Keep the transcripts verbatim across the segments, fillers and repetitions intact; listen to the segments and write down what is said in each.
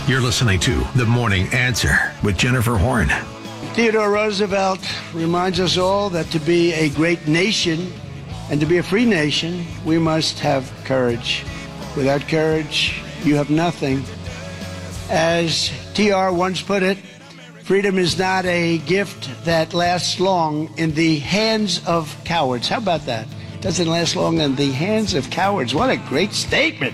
You're listening to The Morning Answer with Jennifer Horn. Theodore Roosevelt reminds us all that to be a great nation and to be a free nation, we must have courage. Without courage, you have nothing. As T R once put it, freedom is not a gift that lasts long in the hands of cowards. How about that? It doesn't last long in the hands of cowards. What a great statement.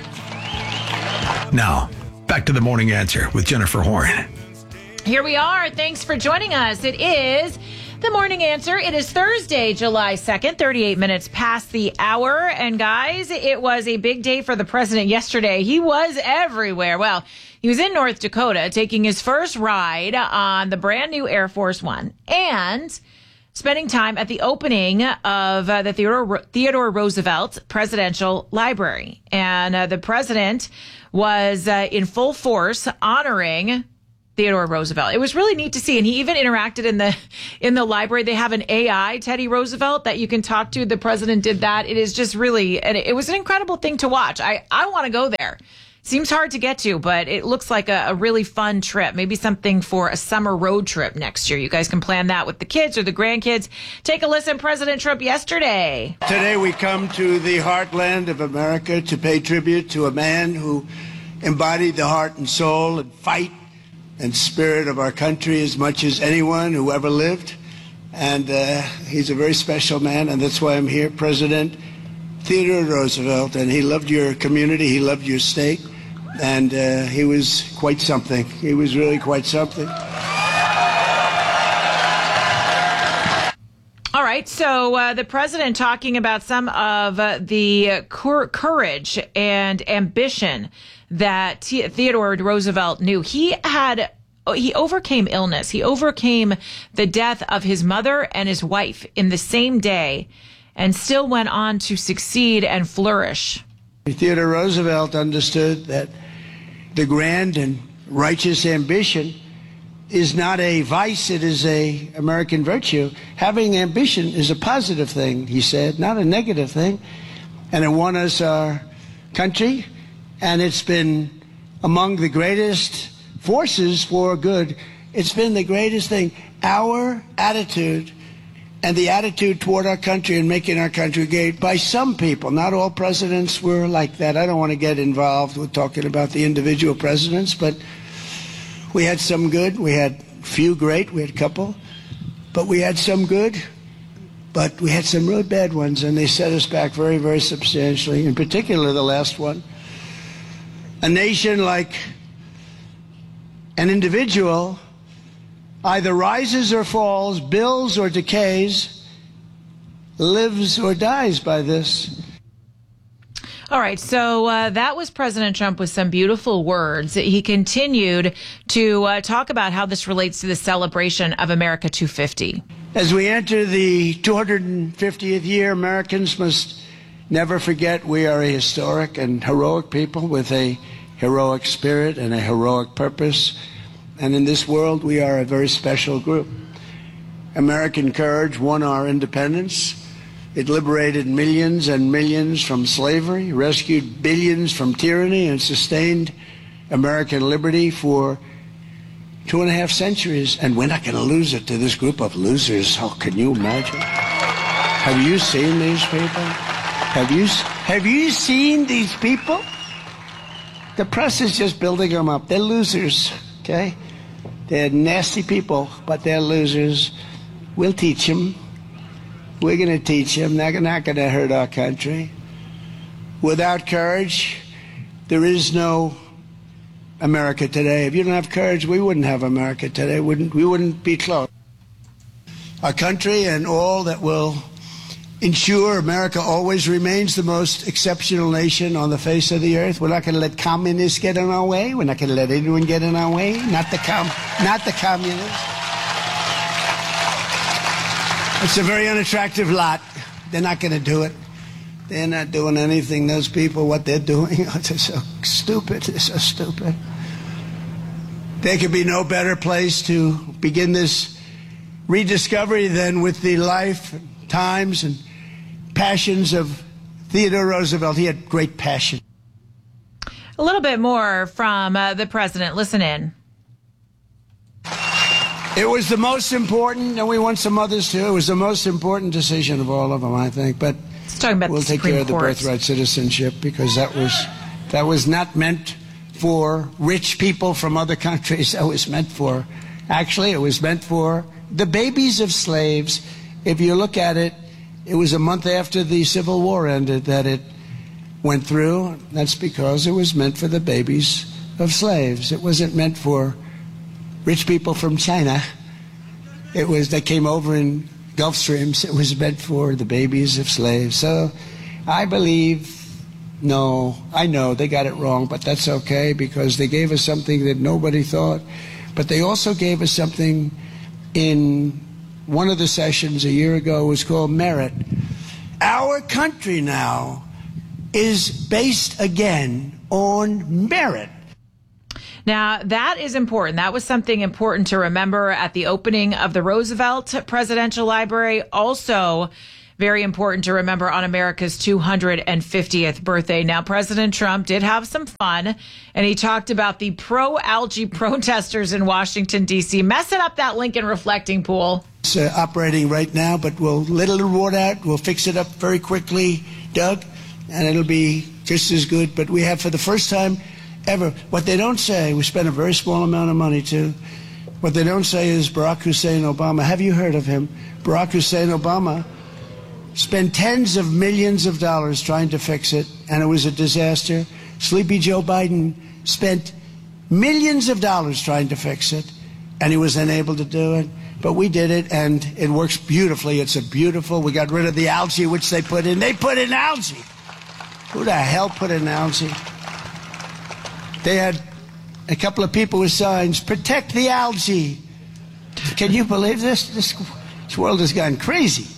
Now, back to The Morning Answer with Jennifer Horn. Here we are. Thanks for joining us. It is The Morning Answer. It is Thursday, July second, thirty-eight minutes past the hour. And guys, it was a big day for the president yesterday. He was everywhere. Well, he was in North Dakota taking his first ride on the brand new Air Force One and spending time at the opening of uh, the Theodore, Theodore Roosevelt Presidential Library. And uh, the president was uh, in full force honoring Theodore Roosevelt. It was really neat to see. And he even interacted in the in the library. They have an A I, Teddy Roosevelt, that you can talk to. The president did that. It is just really, and it was an incredible thing to watch. I, I want to go there. Seems hard to get to, but it looks like a, a really fun trip. Maybe something for a summer road trip next year. You guys can plan that with the kids or the grandkids. Take a listen. President Trump yesterday. Today we come to the heartland of America to pay tribute to a man who embodied the heart and soul and fight and spirit of our country as much as anyone who ever lived. And uh, he's a very special man, and that's why I'm here. President Theodore Roosevelt, and he loved your community, he loved your state, and uh, he was quite something. He was really quite something. All right, so uh, the president talking about some of uh, the cur- courage and ambition that T- Theodore Roosevelt knew. He had, he overcame illness. He overcame the death of his mother and his wife in the same day and still went on to succeed and flourish. Theodore Roosevelt understood that the grand and righteous ambition is not a vice, it is a American virtue. Having ambition is a positive thing, he said, not a negative thing. And it won us our country, and it's been among the greatest forces for good. It's been the greatest thing. Our attitude and the attitude toward our country and making our country great by some people. Not all presidents were like that. I don't want to get involved with talking about the individual presidents, but we had some good. We had few great. We had a couple. But we had some good. But we had some really bad ones, and they set us back very, very substantially, in particular the last one. A nation like an individual either rises or falls, builds or decays, lives or dies by this. All right, so uh, that was President Trump with some beautiful words. He continued to uh, talk about how this relates to the celebration of America two fifty. As we enter the two hundred fiftieth year, Americans must never forget we are a historic and heroic people with a heroic spirit and a heroic purpose. And in this world, we are a very special group. American courage won our independence. It liberated millions and millions from slavery, rescued billions from tyranny, and sustained American liberty for two and a half centuries. And we're not going to lose it to this group of losers. How can you imagine? Have you seen these people? Have you, have you seen these people? The press is just building them up. They're losers, okay? They're nasty people, but they're losers. We'll teach them. We're going to teach them. They're not going to hurt our country. Without courage, there is no America today. If you don't have courage, we wouldn't have America today. Wouldn't, we wouldn't be close. Our country and all that will ensure America always remains the most exceptional nation on the face of the earth. We're not going to let communists get in our way. We're not going to let anyone get in our way. Not the com, not the communists. It's a very unattractive lot. They're not going to do it. They're not doing anything. Those people, what they're doing, they're so stupid. They're so stupid. There could be no better place to begin this rediscovery than with the life, times, and passions of Theodore Roosevelt. He had great passion. A little bit more from uh, the president. Listen in. It was the most important, and we want some others too. It was the most important decision of all of them, I think. But He's talking about we'll the take Supreme care of the Court. birthright citizenship because that was that was not meant for rich people from other countries. That was meant for, actually, it was meant for the babies of slaves. If you look at it, it was a month after the Civil War ended that it went through. That's because it was meant for the babies of slaves. It wasn't meant for rich people from China. It was, they came over in Gulf Streams. It was meant for the babies of slaves. So I believe, no, I know they got it wrong, but that's okay because they gave us something that nobody thought. But they also gave us something in one of the sessions a year ago was called merit. Our country now is based again on merit. Now, that is important. That was something important to remember at the opening of the Roosevelt Presidential Library. Also, very important to remember on America's two hundred fiftieth birthday. Now, President Trump did have some fun, and he talked about the pro-algae protesters in Washington, D C, messing up that Lincoln reflecting pool. It's uh, operating right now, but we'll let a little water out. We'll fix it up very quickly, Doug, and it'll be just as good. But we have, for the first time ever, what they don't say, we spent a very small amount of money too. What they don't say is Barack Hussein Obama. Have you heard of him? Barack Hussein Obama spent tens of millions of dollars trying to fix it, and it was a disaster. Sleepy Joe Biden spent millions of dollars trying to fix it, and he was unable to do it. But we did it, and it works beautifully. It's a beautiful, we got rid of the algae, which they put in. They put in algae. Who the hell put in algae? They had a couple of people with signs, protect the algae. Can you believe this? This, this world has gone crazy.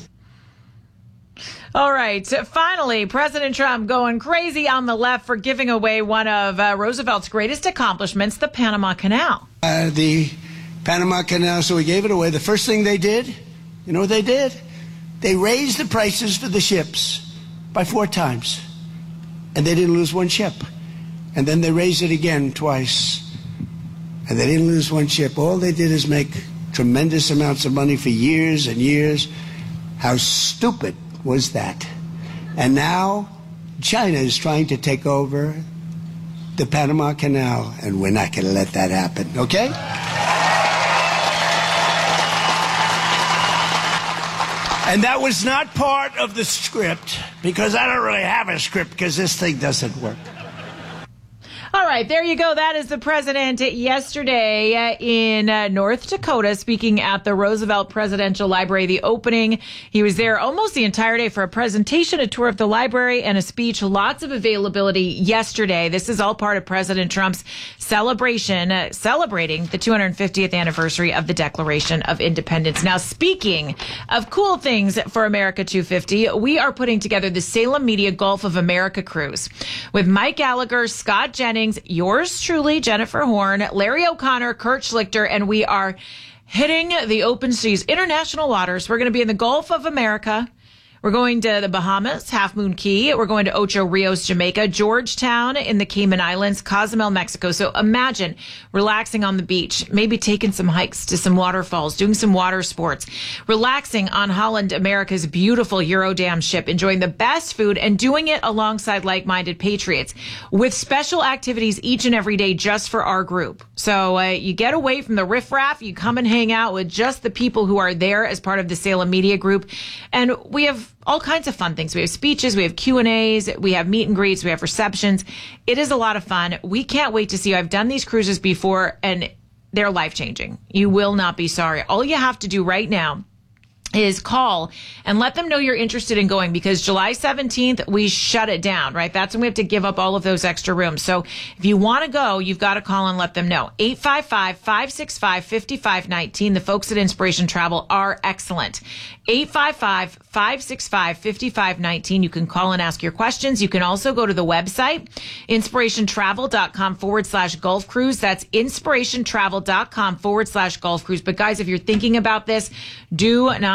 All right. Finally, President Trump going crazy on the left for giving away one of uh, Roosevelt's greatest accomplishments, the Panama Canal. Uh, the Panama Canal, so we gave it away. The first thing they did, you know what they did? They raised the prices for the ships by four times, and they didn't lose one ship. And then they raised it again twice, and they didn't lose one ship. All they did is make tremendous amounts of money for years and years. How stupid was that? And now China is trying to take over the Panama Canal, and we're not going to let that happen, okay? And that was not part of the script, because I don't really have a script, because this thing doesn't work. All right, there you go. That is the president yesterday uh, in uh, North Dakota speaking at the Roosevelt Presidential Library, the opening. He was there almost the entire day for a presentation, a tour of the library, and a speech. Lots of availability yesterday. This is all part of President Trump's celebration, uh, celebrating the two hundred fiftieth anniversary of the Declaration of Independence. Now, speaking of cool things for America two fifty, we are putting together the Salem Media Gulf of America cruise with Mike Gallagher, Scott Jennings, yours truly, Jennifer Horn, Larry O'Connor, Kurt Schlichter, and we are hitting the open seas, international waters. We're going to be in the Gulf of America. We're going to the Bahamas, Half Moon Cay. We're going to Ocho Rios, Jamaica, Georgetown in the Cayman Islands, Cozumel, Mexico. So imagine relaxing on the beach, maybe taking some hikes to some waterfalls, doing some water sports, relaxing on Holland America's beautiful Eurodam ship, enjoying the best food and doing it alongside like-minded patriots with special activities each and every day just for our group. So uh, you get away from the riffraff, you come and hang out with just the people who are there as part of the Salem Media Group. And we have all kinds of fun things. We have speeches, we have Q and A's, we have meet and greets, we have receptions. It is a lot of fun. We can't wait to see you. I've done these cruises before, and they're life-changing. You will not be sorry. All you have to do right now is call and let them know you're interested in going, because July seventeenth, we shut it down, right? That's when we have to give up all of those extra rooms. So if you want to go, you've got to call and let them know. eight five five, five six five, five five one nine. The folks at Inspiration Travel are excellent. eight five five, five six five, five five one nine. You can call and ask your questions. You can also go to the website, inspirationtravel.com forward slash Gulf Cruise. That's inspirationtravel.com forward slash Gulf Cruise. But guys, if you're thinking about this, do not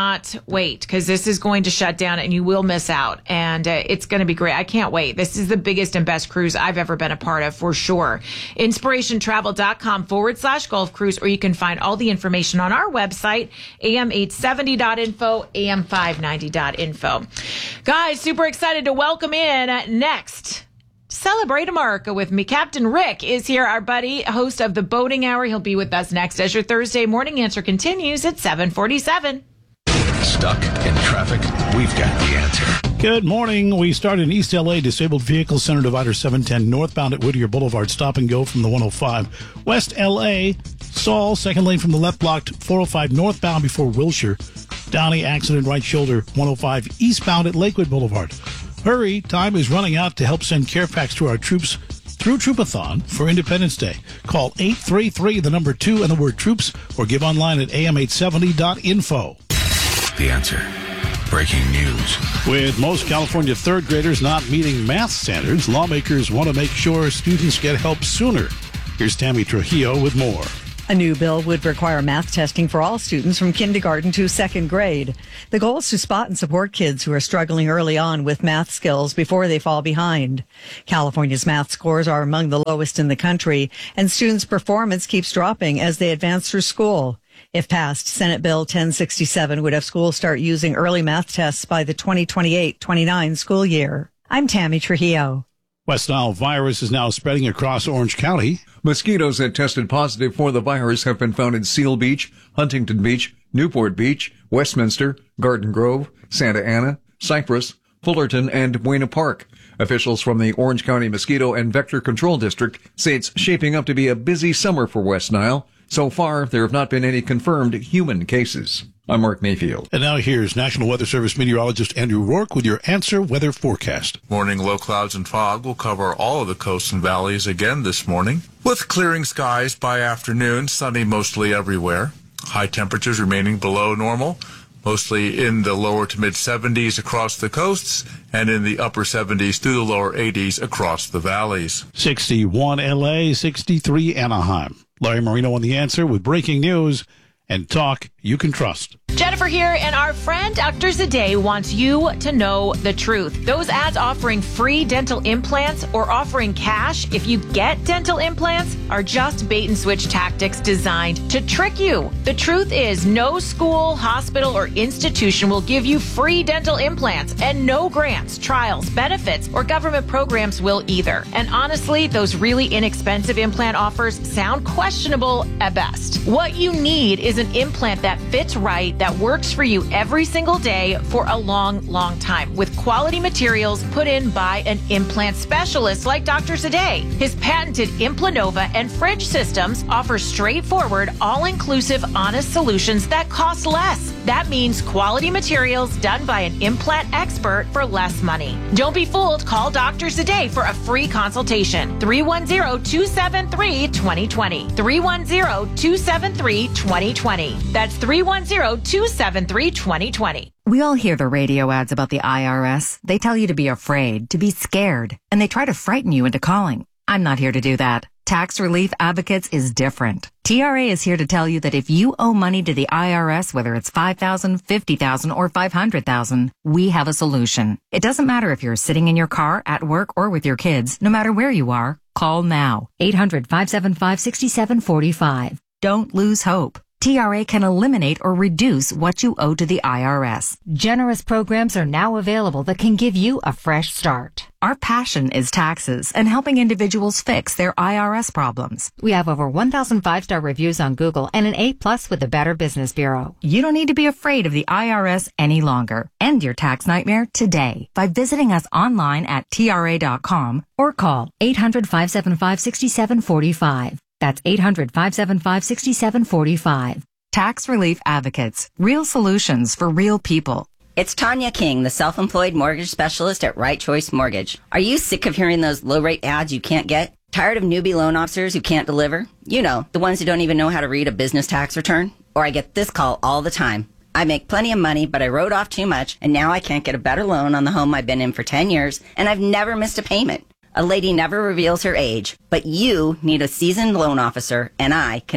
cannot wait because this is going to shut down and you will miss out. And uh, it's going to be great. I can't wait. This is the biggest and best cruise I've ever been a part of, for sure. inspirationtravel.com forward slash Gulf Cruise, or you can find all the information on our website, A M eight seventy dot info, A M five ninety dot info. Guys, super excited to welcome in uh, next. Celebrate America with me. Captain Rick is here, our buddy, host of the Boating Hour. He'll be with us next as your Thursday morning answer continues at seven forty-seven. Stuck in traffic? We've got the answer. Good morning. We start in East L A. Disabled vehicle center divider seven ten northbound at Whittier Boulevard. Stop and go from the one oh five. West L A. Saul, second lane from the left blocked four oh five northbound before Wilshire. Downey accident right shoulder one oh five eastbound at Lakewood Boulevard. Hurry, time is running out to help send care packs to our troops through Troopathon for Independence Day. Call eight three three, the number two, and the word troops, or give online at A M eight seventy dot info. The answer. Breaking news. With most California third graders not meeting math standards, lawmakers want to make sure students get help sooner. Here's Tammy Trujillo with more. A new bill would require math testing for all students from kindergarten to second grade. The goal is to spot and support kids who are struggling early on with math skills before they fall behind. California's math scores are among the lowest in the country, and students' performance keeps dropping as they advance through school. If passed, Senate Bill ten sixty-seven would have schools start using early math tests by the twenty twenty-eight twenty-nine school year. I'm Tammy Trujillo. West Nile virus is now spreading across Orange County. Mosquitoes that tested positive for the virus have been found in Seal Beach, Huntington Beach, Newport Beach, Westminster, Garden Grove, Santa Ana, Cypress, Fullerton, and Buena Park. Officials from the Orange County Mosquito and Vector Control District say it's shaping up to be a busy summer for West Nile. So far, there have not been any confirmed human cases. I'm Mark Mayfield. And now here's National Weather Service meteorologist Andrew Rourke with your Answer Weather Forecast. Morning low clouds and fog will cover all of the coasts and valleys again this morning, with clearing skies by afternoon, sunny mostly everywhere. High temperatures remaining below normal, mostly in the lower to mid seventies across the coasts and in the upper seventies through the lower eighties across the valleys. sixty-one L A, sixty-three Anaheim. Larry Marino on The Answer with breaking news and talk you can trust. Jennifer here, and our friend Doctor Zade wants you to know the truth. Those ads offering free dental implants or offering cash if you get dental implants are just bait and switch tactics designed to trick you. The truth is, no school, hospital, or institution will give you free dental implants, and no grants, trials, benefits, or government programs will either. And honestly, those really inexpensive implant offers sound questionable at best. What you need is an implant that fits right, that works for you every single day for a long, long time, with quality materials put in by an implant specialist like Doctor Zade. His patented Implanova and Fridge systems offer straightforward, all-inclusive, honest solutions that cost less. That means quality materials done by an implant expert for less money. Don't be fooled. Call Doctor Zade for a free consultation. three one zero, two seven three, two zero two zero. three one zero, two seven three, two zero two zero. That's three one zero, two seven three, two zero two zero. We all hear the radio ads about the I R S. They tell you to be afraid, to be scared, and they try to frighten you into calling. I'm not here to do that. Tax Relief Advocates is different. T R A is here to tell you that if you owe money to the I R S, whether it's five thousand dollars, fifty thousand dollars, or five hundred thousand dollars, we have a solution. It doesn't matter if you're sitting in your car, at work, or with your kids. No matter where you are, call now. eight hundred, five seven five, six seven four five. Don't lose hope. T R A can eliminate or reduce what you owe to the I R S. Generous programs are now available that can give you a fresh start. Our passion is taxes and helping individuals fix their I R S problems. We have over one thousand five-star reviews on Google and an A plus with the Better Business Bureau. You don't need to be afraid of the I R S any longer. End your tax nightmare today by visiting us online at T R A dot com or call eight hundred, five seven five, six seven four five. That's eight hundred, five seven five, six seven four five. Tax Relief Advocates. Real solutions for real people. It's Tanya King, the self-employed mortgage specialist at Right Choice Mortgage. Are you sick of hearing those low-rate ads you can't get? Tired of newbie loan officers who can't deliver? You know, the ones who don't even know how to read a business tax return? Or I get this call all the time. I make plenty of money, but I wrote off too much, and now I can't get a better loan on the home I've been in for ten years, and I've never missed a payment. A lady never reveals her age, but you need a seasoned loan officer, and I can help.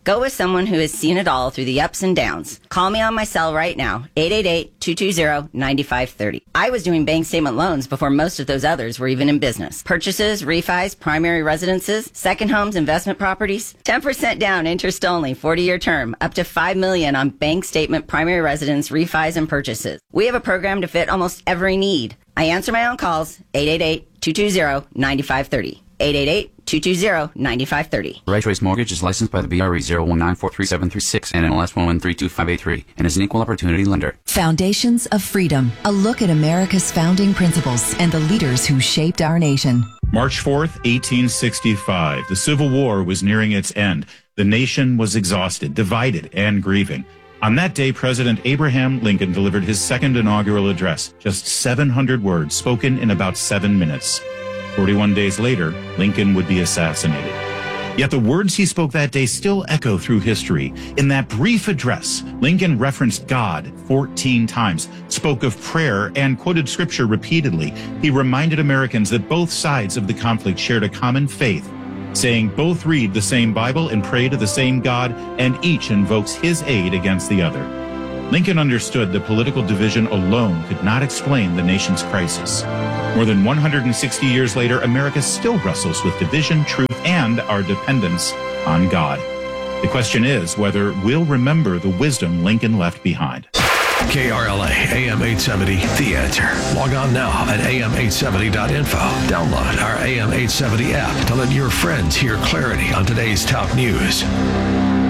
Go with someone who has seen it all through the ups and downs. Call me on my cell right now, eight eight eight, two two zero, nine five three zero. I was doing bank statement loans before most of those others were even in business. Purchases, refis, primary residences, second homes, investment properties. ten percent down, interest only, forty-year term, up to five million dollars on bank statement, primary residence, refis, and purchases. We have a program to fit almost every need. I answer my own calls, eight eight eight, two two zero, nine five three zero. eight eight eight, two two zero, nine five three zero. Right Choice Mortgage is licensed by the B R E zero one nine four three seven three six and N M L S one one three two five eight three and is an equal opportunity lender. Foundations of Freedom, a look at America's founding principles and the leaders who shaped our nation. March fourth, eighteen sixty-five. The Civil War was nearing its end. The nation was exhausted, divided, and grieving. On that day, President Abraham Lincoln delivered his second inaugural address, just seven hundred words spoken in about seven minutes. forty-one days later, Lincoln would be assassinated. Yet the words he spoke that day still echo through history. In that brief address, Lincoln referenced God fourteen times, spoke of prayer, and quoted scripture repeatedly. He reminded Americans that both sides of the conflict shared a common faith, saying both read the same Bible and pray to the same God, and each invokes his aid against the other. Lincoln understood that political division alone could not explain the nation's crisis. More than one hundred sixty years later, America still wrestles with division, truth, and our dependence on God. The question is whether we'll remember the wisdom Lincoln left behind. K R L A, A M eight seventy, The Answer. Log on now at A M eight seventy dot info. Download our A M eight seventy app to let your friends hear clarity on today's top news.